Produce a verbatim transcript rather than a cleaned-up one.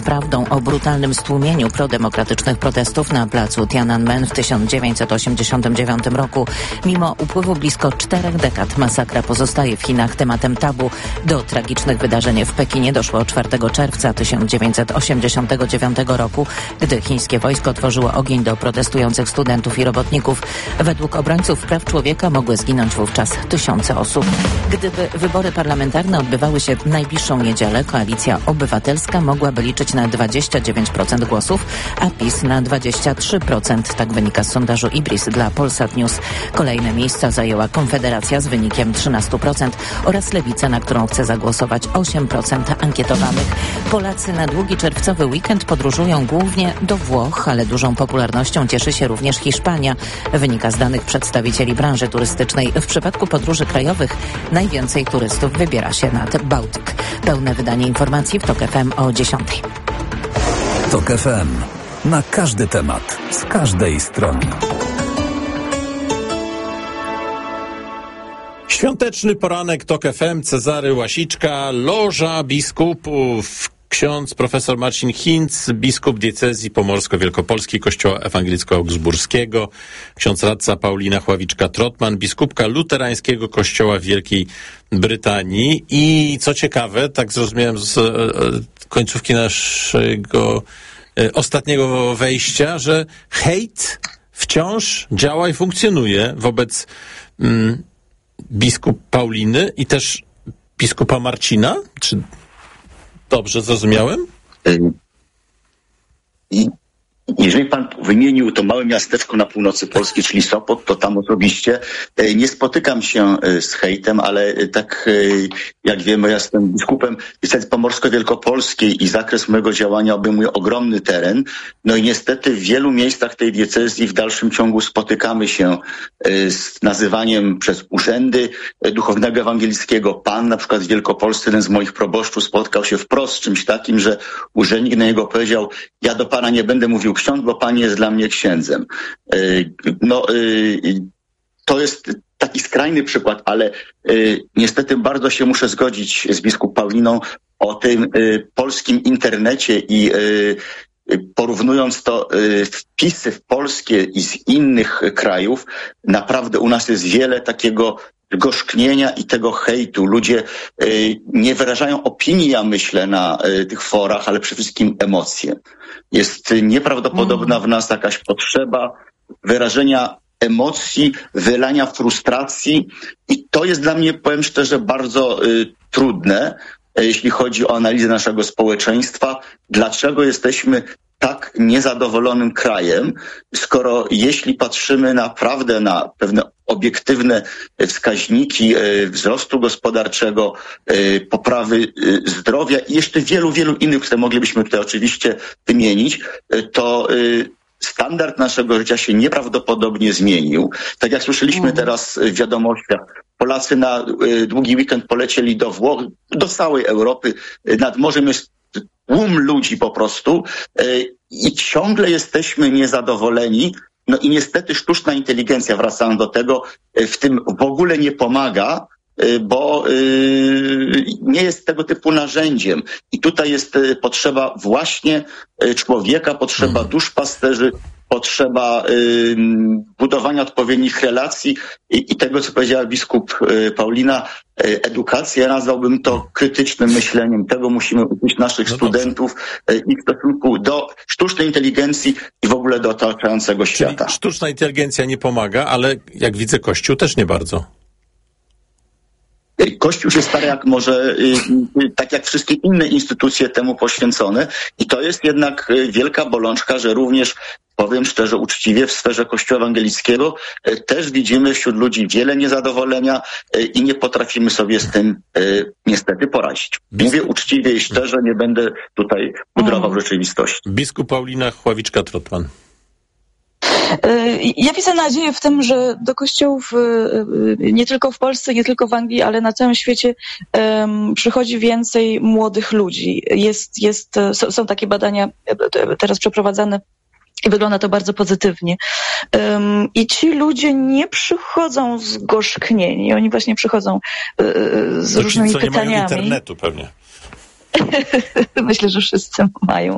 prawdą o brutalnym stłumieniu prodemokratycznych protestów na placu Tiananmen w tysiąc dziewięćset osiemdziesiątym dziewiątym roku. Mimo upływu blisko czterech dekad masakra pozostaje w Chinach tematem tabu. Do tragicznych wydarzeń w Pekinie doszło czwartego czerwca tysiąc dziewięćset osiemdziesiątego dziewiątego roku, gdy chińskie wojsko otworzyło ogień do protestujących studentów i robotników. Według obrońców praw człowieka mogły zginąć wówczas tysiące osób. Gdyby wybory parlamentarne odbywały się w najbliższą niedzielę, Koalicja Obywatelska mogłaby liczyć na dwadzieścia dziewięć procent głosów, a PiS na dwadzieścia trzy procent. Tak wynika z sondażu Ibris dla Polsat News. Kolejne miejsca zajęła Konfederacja z wynikiem trzynaście procent oraz Lewica, na którą chce zagłosować osiem procent ankietowanych. Polacy na długi czerwcowy weekend podróżują głównie do Włoch, ale dużą popularnością cieszy się również Hiszpania. Wynika z danych przedstawicieli branży turystycznej. W przypadku podróży krajowych najwięcej turystów wybiera się nad Bałtyk. Pełne wydanie informacji w TOK F M o dziesiątej. TOK F M. Na każdy temat, z każdej strony. Świąteczny poranek TOK F M, Cezary Łasiczka, loża biskupów. Ksiądz profesor Marcin Hinc, biskup diecezji pomorsko-wielkopolskiej Kościoła Ewangelicko-Augsburskiego, ksiądz radca Paulina Chławiczka-Trotman, biskupka luterańskiego Kościoła w Wielkiej Brytanii. I co ciekawe, tak zrozumiałem z e, końcówki naszego e, ostatniego wejścia, że hejt wciąż działa i funkcjonuje wobec mm, biskup Pauliny i też biskupa Marcina, czy dobrze zrozumiałem? I jeżeli pan wymienił to małe miasteczko na północy Polski, czyli Sopot, to tam osobiście nie spotykam się z hejtem, ale tak jak wiemy, ja jestem biskupem diecezji pomorsko-wielkopolskiej i zakres mojego działania obejmuje ogromny teren. No i niestety w wielu miejscach tej diecezji w dalszym ciągu spotykamy się z nazywaniem przez urzędy duchownego ewangelickiego pan. Na przykład w Wielkopolsce jeden z moich proboszczów spotkał się wprost z czymś takim, że urzędnik na niego powiedział: ja do pana nie będę mówił ksiądz, bo pan jest dla mnie księdzem. No, to jest taki skrajny przykład, ale niestety bardzo się muszę zgodzić z biskup Pauliną o tym polskim internecie i porównując to wpisy w polskie i z innych krajów, naprawdę u nas jest wiele takiego gorzknienia i tego hejtu. Ludzie nie wyrażają opinii, ja myślę, na tych forach, ale przede wszystkim emocje. Jest nieprawdopodobna w nas jakaś potrzeba wyrażenia emocji, wylania frustracji i to jest dla mnie, powiem szczerze, bardzo y, trudne, jeśli chodzi o analizę naszego społeczeństwa. Dlaczego jesteśmy tak niezadowolonym krajem, skoro jeśli patrzymy naprawdę na pewne obiektywne wskaźniki wzrostu gospodarczego, poprawy zdrowia i jeszcze wielu, wielu innych, które moglibyśmy tutaj oczywiście wymienić, to standard naszego życia się nieprawdopodobnie zmienił. Tak jak słyszeliśmy teraz w wiadomościach, Polacy na długi weekend polecieli do Włoch, do całej Europy, nad morzem jest tłum ludzi po prostu i ciągle jesteśmy niezadowoleni. No i niestety sztuczna inteligencja, wracając do tego, w tym w ogóle nie pomaga, bo nie jest tego typu narzędziem. I tutaj jest potrzeba właśnie człowieka, potrzeba duszpasterzy, potrzeba y, budowania odpowiednich relacji i, i tego, co powiedziała biskup y, Paulina, y, edukacja, ja nazwałbym to krytycznym myśleniem. Tego musimy uczyć naszych no studentów y, i w stosunku do sztucznej inteligencji i w ogóle do otaczającego świata. Czyli sztuczna inteligencja nie pomaga, ale jak widzę, Kościół też nie bardzo. Kościół się stara jak może, tak jak wszystkie inne instytucje temu poświęcone i to jest jednak wielka bolączka, że również, powiem szczerze, uczciwie, w sferze Kościoła ewangelickiego też widzimy wśród ludzi wiele niezadowolenia i nie potrafimy sobie z tym niestety poradzić. Mówię uczciwie i szczerze, nie będę tutaj pudrował rzeczywistości. Biskup Paulina Chławiczka-Trotman. Ja widzę nadzieję w tym, że do kościołów nie tylko w Polsce, nie tylko w Anglii, ale na całym świecie um, przychodzi więcej młodych ludzi. Jest, jest, są takie badania teraz przeprowadzane i wygląda to bardzo pozytywnie. Um, I ci ludzie nie przychodzą zgorzknieni, oni właśnie przychodzą y, z to różnymi ci, co pytaniami. Nie mają internetu pewnie. Myślę, że wszyscy mają.